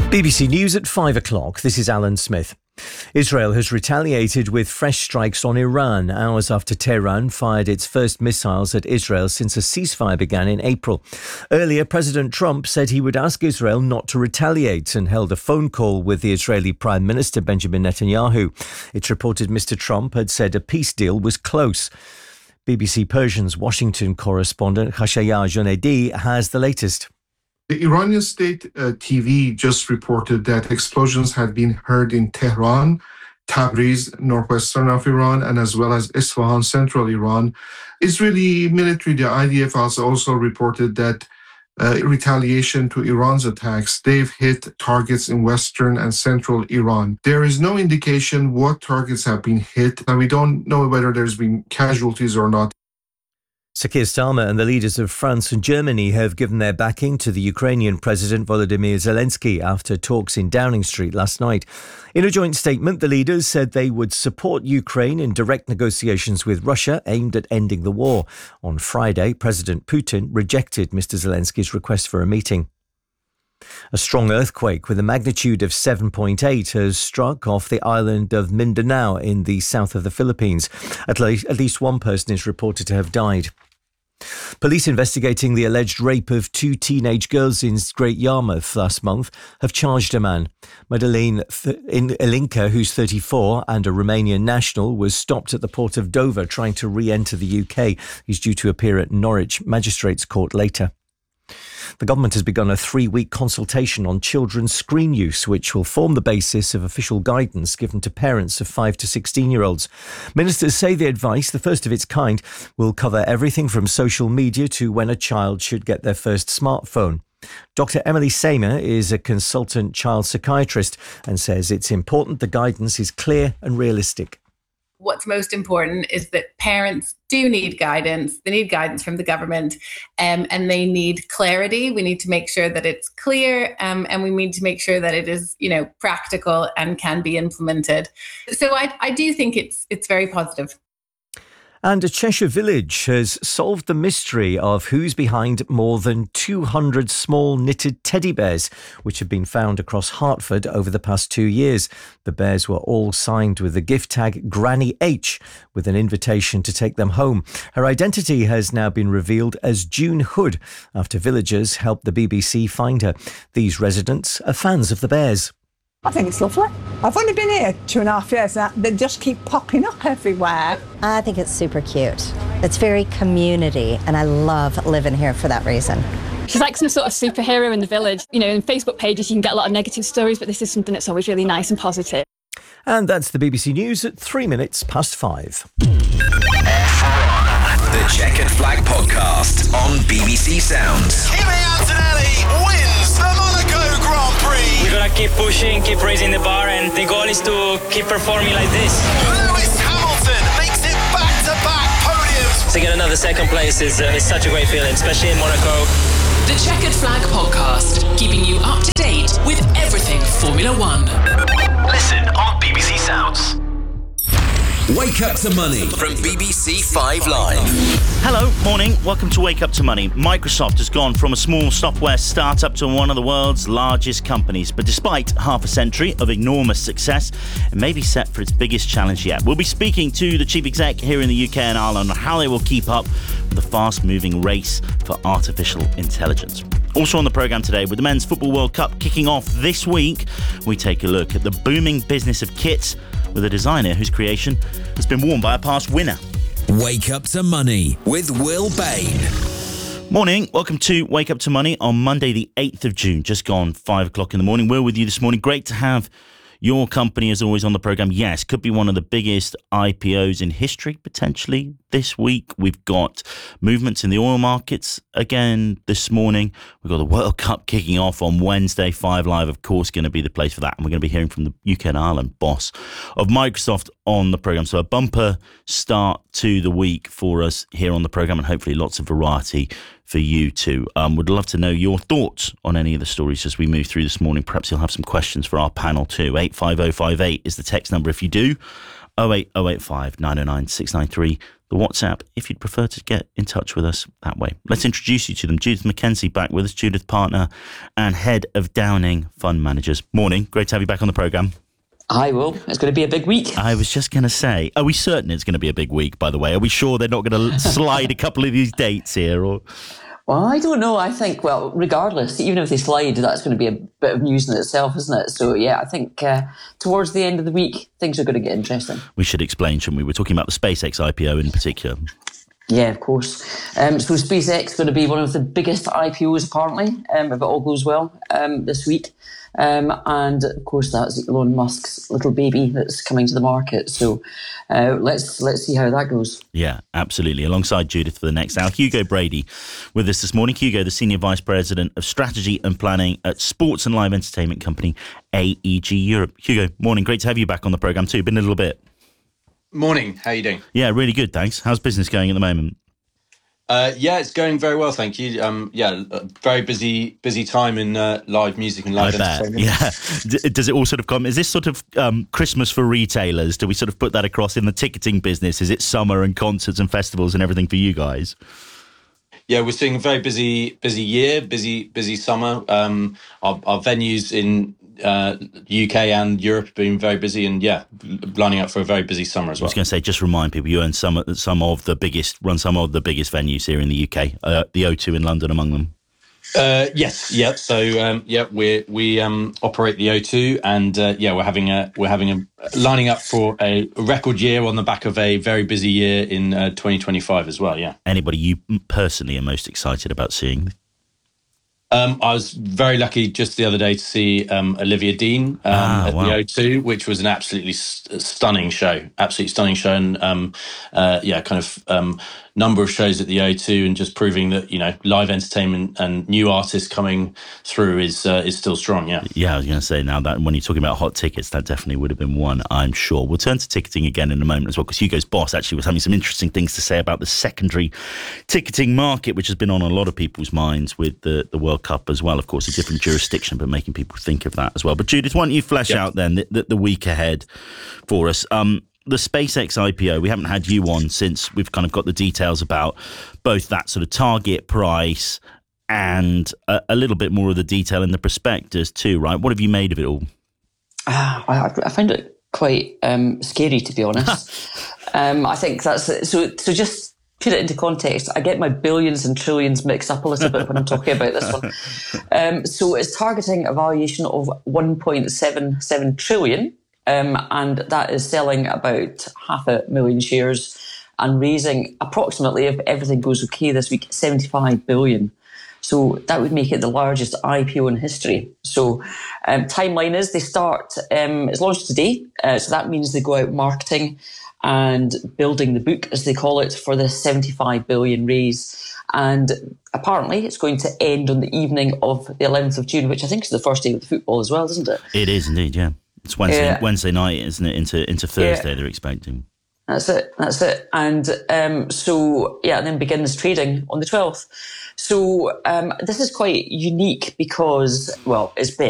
BBC News at 5 o'clock. This is Alan Smith. Israel has retaliated with fresh strikes on Iran, hours after Tehran fired its first missiles at Israel since a ceasefire began in April. Earlier, President Trump said he would ask Israel not to retaliate and held a phone call with the Israeli Prime Minister Benjamin Netanyahu. It's reported Mr. Trump had said a peace deal was close. BBC Persian's Washington correspondent Khashayar Jonedi has the latest. The Iranian state TV just reported that explosions had been heard in Tehran, Tabriz, northwestern of Iran, and as well as Isfahan, central Iran. Israeli military, the IDF, has also reported that retaliation to Iran's attacks, they've hit targets in western and central Iran. There is no indication what targets have been hit, and we don't know whether there's been casualties or not. Sir Keir Starmer and the leaders of France and Germany have given their backing to the Ukrainian President Volodymyr Zelensky after talks in Downing Street last night. In a joint statement, the leaders said they would support Ukraine in direct negotiations with Russia aimed at ending the war. On Friday, President Putin rejected Mr. Zelensky's request for a meeting. A strong earthquake with a magnitude of 7.8 has struck off the island of Mindanao in the south of the Philippines. At least one person is reported to have died. Police investigating the alleged rape of two teenage girls in Great Yarmouth last month have charged a man. Madeleine Ilinka, who's 34 and a Romanian national, was stopped at the port of Dover trying to re-enter the UK. He's due to appear at Norwich Magistrates Court later. The government has begun a 3-week consultation on children's screen use, which will form the basis of official guidance given to parents of 5 to 16-year-olds. Ministers say the advice, the first of its kind, will cover everything from social media to when a child should get their first smartphone. Dr. Emily Samer is a consultant child psychiatrist and says it's important the guidance is clear and realistic. What's most important is that parents do need guidance. They need guidance from the government and they need clarity. We need to make sure that it's clear and we need to make sure that it is, practical and can be implemented. So I do think it's very positive. And a Cheshire village has solved the mystery of who's behind more than 200 small knitted teddy bears, which have been found across Hertford over the past 2 years. The bears were all signed with the gift tag Granny H, with an invitation to take them home. Her identity has now been revealed as June Hood, after villagers helped the BBC find her. These residents are fans of the bears. I think it's lovely. I've only been here 2.5 years now. They just keep popping up everywhere. I think it's super cute. It's very community, and I love living here for that reason. She's like some sort of superhero in the village. In Facebook pages, you can get a lot of negative stories, but this is something that's always really nice and positive. And that's the BBC News at 3 minutes past 5. The Checkered Flag Podcast on BBC Sounds. Kimi Antonelli wins the Monaco Grand Prix. We're going to keep pushing, keep raising the bar, and the goal is to keep performing like this. Lewis Hamilton makes it back-to-back podiums. To get another second place is such a great feeling, especially in Monaco. The Checkered Flag Podcast, keeping you up to date with everything Formula One. Listen on BBC Sounds. Wake Up to Money from BBC 5 Live. Hello, morning. Welcome to Wake Up to Money. Microsoft has gone from a small software startup to one of the world's largest companies. But despite half a century of enormous success, it may be set for its biggest challenge yet. We'll be speaking to the chief exec here in the UK and Ireland on how they will keep up with the fast-moving race for artificial intelligence. Also on the programme today, with the Men's Football World Cup kicking off this week, we take a look at the booming business of kits with a designer whose creation has been worn by a past winner. Wake Up to Money with Will Bain. Morning, welcome to Wake Up to Money on Monday the 8th of June, just gone 5 o'clock in the morning. Will with you this morning. Great to have your company as always on the programme. Yes, could be one of the biggest IPOs in history, potentially. This week, we've got movements in the oil markets again this morning. We've got the World Cup kicking off on Wednesday. 5 Live, of course, going to be the place for that. And we're going to be hearing from the UK and Ireland boss of Microsoft on the programme. So a bumper start to the week for us here on the programme, and hopefully lots of variety for you too. Would love to know your thoughts on any of the stories as we move through this morning. Perhaps you'll have some questions for our panel too. 85058 is the text number if you do. 08085 909 693. the WhatsApp if you'd prefer to get in touch with us that way. Let's introduce you to them. Judith McKenzie back with us, Judith, partner and head of Downing Fund Managers. Morning, great to have you back on the programme. Hi, Will. It's going to be a big week. I was just going to say, are we certain it's going to be a big week, by the way? Are we sure they're not going to slide a couple of these dates here? Or? Well, I don't know. I think, well, regardless, even if they slide, that's going to be a bit of news in itself, isn't it? So, yeah, I think towards the end of the week, things are going to get interesting. We should explain, shouldn't we? We're talking about the SpaceX IPO in particular. Yeah, of course. So SpaceX is going to be one of the biggest IPOs, apparently, if it all goes well, this week. And of course, that's Elon Musk's little baby that's coming to the market. So let's see how that goes. Yeah, absolutely. Alongside Judith for the next hour, Hugo Brady with us this morning. Hugo, the Senior Vice President of Strategy and Planning at sports and live entertainment company AEG Europe. Hugo, morning. Great to have you back on the programme too. Been a little bit. Morning. How are you doing? Yeah, really good, thanks. How's business going at the moment? Yeah, it's going very well, thank you. A very busy time in live music and live entertainment. Yeah. Does it all sort of come? Is this sort of Christmas for retailers? Do we sort of put that across in the ticketing business? Is it summer and concerts and festivals and everything for you guys? Yeah, we're seeing a very busy year, busy summer. Our venues in UK and Europe have been very busy, and lining up for a very busy summer as well. I was going to say, just remind people, you own some of the biggest venues here in the UK, the O2 in London among them. Yes, yeah. So we operate the O2, and we're having a lining up for a record year on the back of a very busy year in 2025 as well. Yeah. Anybody you personally are most excited about seeing? I was very lucky just the other day to see Olivia Dean at the O2, which was an absolutely stunning show. Absolutely stunning show, and number of shows at the O2, and just proving that live entertainment and new artists coming through is still strong. Yeah. Yeah, I was going to say, now that when you're talking about hot tickets, that definitely would have been one, I'm sure. We'll turn to ticketing again in a moment as well, because Hugo's boss actually was having some interesting things to say about the secondary ticketing market, which has been on a lot of people's minds with the World Cup as well. Of course, a different jurisdiction, but making people think of that as well. But Judith, why don't you flesh out then the week ahead for us? The SpaceX IPO, we haven't had you on since we've kind of got the details about both that sort of target price and a little bit more of the detail in the prospectus too, right? What have you made of it all? I find it quite scary, to be honest. I think that's so just put it into context. I get my billions and trillions mixed up a little bit when I'm talking about this one. So it's targeting a valuation of 1.77 trillion. And that is selling about 500,000 shares and raising approximately, if everything goes okay this week, 75 billion. So that would make it the largest IPO in history. So timeline is they start, it's launched today. So that means they go out marketing and building the book, as they call it, for the 75 billion raise. And apparently it's going to end on the evening of the 11th of June, which I think is the first day of the football as well, isn't it? It is indeed, yeah. It's Wednesday night, isn't it? Into Thursday, they're expecting. That's it. And and then begins trading on the 12th. So this is quite unique because, well, it's big.